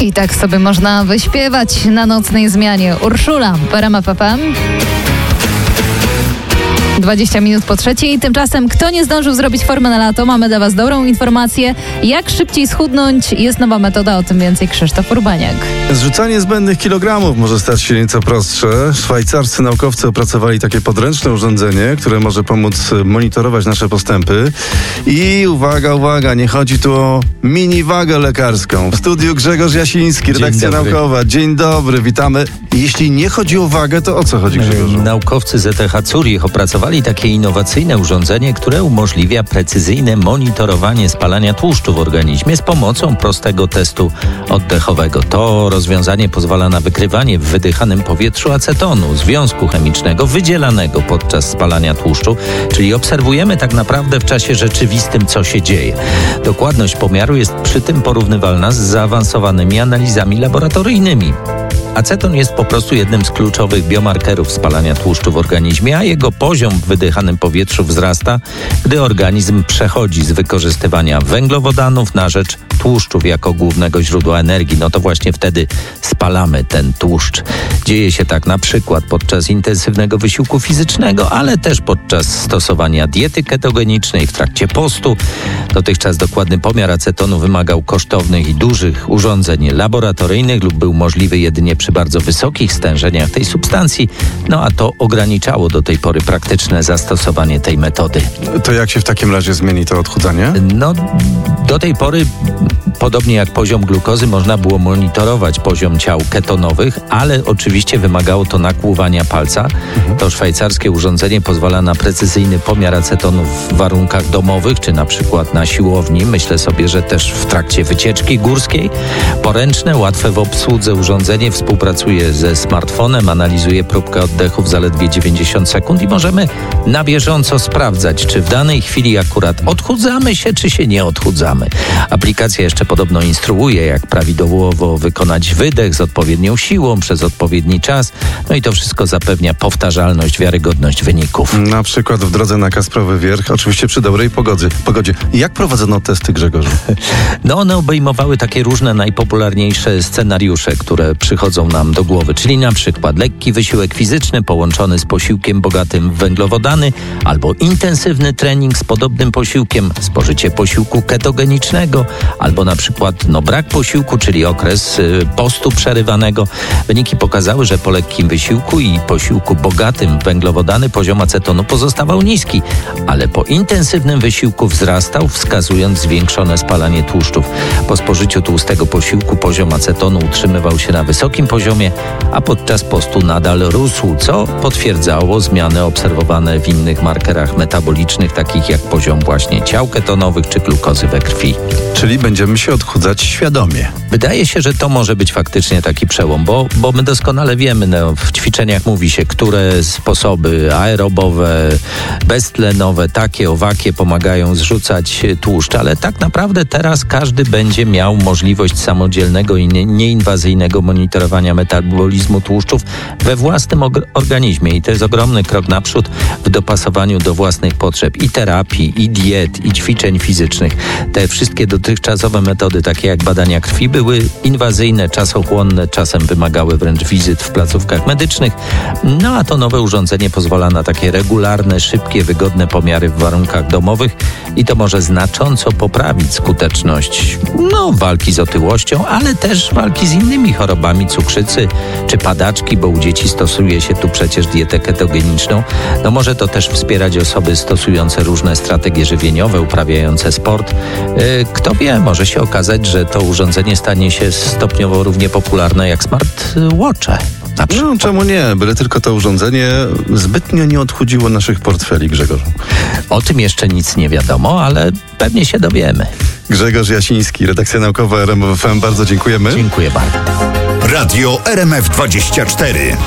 I tak sobie można wyśpiewać na nocnej zmianie. Urszula w RMF FM. 20 minut po 3:00. Tymczasem kto nie zdążył zrobić formy na lato, mamy dla Was dobrą informację. Jak szybciej schudnąć, jest nowa metoda, o tym więcej Krzysztof Urbaniak. Zrzucanie zbędnych kilogramów może stać się nieco prostsze. Szwajcarscy naukowcy opracowali takie podręczne urządzenie, które może pomóc monitorować nasze postępy. I uwaga, nie chodzi tu o mini-wagę lekarską. W studiu Grzegorz Jasiński, redakcja naukowa. Dzień dobry, witamy. Jeśli nie chodzi o wagę, to o co chodzi, Grzegorzu? Naukowcy z ETH Zurich opracowali takie innowacyjne urządzenie, które umożliwia precyzyjne monitorowanie spalania tłuszczu w organizmie z pomocą prostego testu oddechowego. To rozwiązanie pozwala na wykrywanie w wydychanym powietrzu acetonu, związku chemicznego wydzielanego podczas spalania tłuszczu, czyli obserwujemy tak naprawdę w czasie rzeczywistym, co się dzieje. Dokładność pomiaru jest przy tym porównywalna z zaawansowanymi analizami laboratoryjnymi. Aceton jest po prostu jednym z kluczowych biomarkerów spalania tłuszczu w organizmie, a jego poziom w wydychanym powietrzu wzrasta, gdy organizm przechodzi z wykorzystywania węglowodanów na rzecz tłuszczów jako głównego źródła energii. No to właśnie wtedy spalamy ten tłuszcz. Dzieje się tak na przykład podczas intensywnego wysiłku fizycznego, ale też podczas stosowania diety ketogenicznej, w trakcie postu. Dotychczas dokładny pomiar acetonu wymagał kosztownych i dużych urządzeń laboratoryjnych lub był możliwy jedynie przy bardzo wysokich stężeniach tej substancji, no a to ograniczało do tej pory praktyczne zastosowanie tej metody. To jak się w takim razie zmieni to odchudzanie? No, do tej pory, podobnie jak poziom glukozy, można było monitorować poziom ciał ketonowych, ale oczywiście wymagało to nakłuwania palca. To szwajcarskie urządzenie pozwala na precyzyjny pomiar acetonu w warunkach domowych, czy na przykład na siłowni. Myślę sobie, że też w trakcie wycieczki górskiej. Poręczne, łatwe w obsłudze urządzenie współpracuje ze smartfonem, analizuje próbkę oddechu w zaledwie 90 sekund i możemy na bieżąco sprawdzać, czy w danej chwili akurat odchudzamy się, czy się nie odchudzamy. Aplikacja jeszcze podobno instruuje, jak prawidłowo wykonać wydech z odpowiednią siłą przez odpowiedni czas. No i to wszystko zapewnia powtarzalność, wiarygodność wyników. Na przykład w drodze na Kasprowy Wierch, oczywiście przy dobrej pogodzie. Jak prowadzono testy, Grzegorzu? No one obejmowały takie różne najpopularniejsze scenariusze, które przychodzą nam do głowy, czyli na przykład lekki wysiłek fizyczny połączony z posiłkiem bogatym w węglowodany, albo intensywny trening z podobnym posiłkiem, spożycie posiłku ketogenicznego, albo na przykład brak posiłku, czyli okres postu przerywanego. Wyniki pokazały, że po lekkim wysiłku i posiłku bogatym w węglowodany poziom acetonu pozostawał niski, ale po intensywnym wysiłku wzrastał, wskazując zwiększone spalanie tłuszczów. Po spożyciu tłustego posiłku poziom acetonu utrzymywał się na wysokim poziomie, a podczas postu nadal rósł, co potwierdzało zmiany obserwowane w innych markerach metabolicznych, takich jak poziom właśnie ciał ketonowych czy glukozy we krwi. Czyli będziemy się odchudzać świadomie. Wydaje się, że to może być faktycznie taki przełom, bo my doskonale wiemy, w ćwiczeniach mówi się, które sposoby aerobowe, beztlenowe, takie, owakie pomagają zrzucać tłuszcz, ale tak naprawdę teraz każdy będzie miał możliwość samodzielnego i nieinwazyjnego monitorowania metabolizmu tłuszczów we własnym organizmie i to jest ogromny krok naprzód w dopasowaniu do własnych potrzeb i terapii, i diet, i ćwiczeń fizycznych. Te wszystkie dotychczasowe metody, takie jak badania krwi, były inwazyjne, czasochłonne, czasem wymagały wręcz wizyt w placówkach medycznych, no a to nowe urządzenie pozwala na takie regularne, szybkie, wygodne pomiary w warunkach domowych i to może znacząco poprawić skuteczność walki z otyłością, ale też walki z innymi chorobami cukrzycy czy padaczki, bo u dzieci stosuje się tu przecież dietę ketogeniczną. Może to też wspierać osoby stosujące różne strategie żywieniowe, uprawiające sport. Kto wie, może się okazać, że to urządzenie stanie się stopniowo równie popularne jak smartwatche. No, czemu nie? Byle tylko to urządzenie zbytnio nie odchudziło naszych portfeli, Grzegorzu. O tym jeszcze nic nie wiadomo, ale pewnie się dowiemy. Grzegorz Jasiński, redakcja naukowa RMF FM. Bardzo dziękujemy. Dziękuję bardzo. Radio RMF 24.